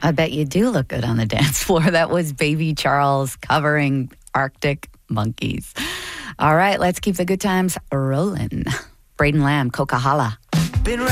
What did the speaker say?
I bet you do look good on the dance floor. That was Baby Charles covering Arctic Monkeys. All right, let's keep the good times rolling. Braden Lamb, Coca-Cola. Been